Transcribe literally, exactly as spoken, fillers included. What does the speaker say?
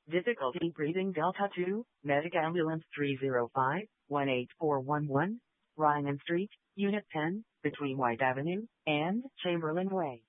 Difficulty breathing Delta two, Medic Ambulance three zero five, one eight four one one, Ryman Street, Unit ten, between White Avenue and Chamberlain Way.